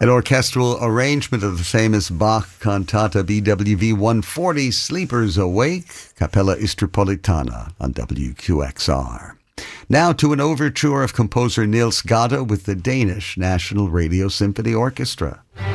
An orchestral arrangement of the famous Bach cantata BWV 140, Sleepers Awake, Capella Istropolitana on WQXR. Now to an overture of composer Niels Gade with the Danish National Radio Symphony Orchestra.